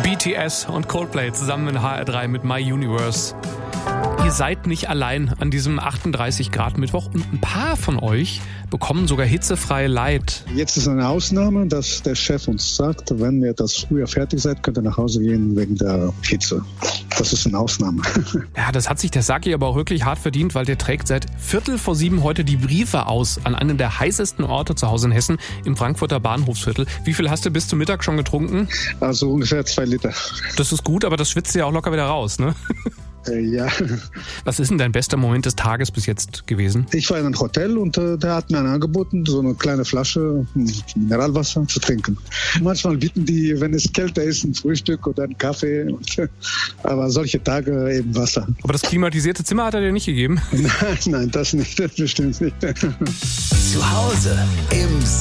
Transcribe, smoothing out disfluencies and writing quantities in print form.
BTS und Coldplay zusammen in HR3 mit My Universe. Ihr seid nicht allein an diesem 38 Grad Mittwoch und ein paar von euch bekommen sogar hitzefreie Light. Jetzt ist eine Ausnahme, dass der Chef uns sagt, wenn ihr etwas früher fertig seid, könnt ihr nach Hause gehen wegen der Hitze. Das ist eine Ausnahme. Ja, das hat sich der Saki aber auch wirklich hart verdient, weil der trägt seit 6:45 heute die Briefe aus an einem der heißesten Orte zu Hause in Hessen, im Frankfurter Bahnhofsviertel. Wie viel hast du bis zum Mittag schon getrunken? Also ungefähr 2 Liter. Das ist gut, aber das schwitzt ja auch locker wieder raus, ne? Ja. Was ist denn dein bester Moment des Tages bis jetzt gewesen? Ich war in einem Hotel und der hat mir angeboten, so eine kleine Flasche Mineralwasser zu trinken. Manchmal bieten die, wenn es kälter ist, ein Frühstück oder einen Kaffee. Aber solche Tage eben Wasser. Aber das klimatisierte Zimmer hat er dir nicht gegeben? Nein, das nicht, das bestimmt nicht. Zu Hause im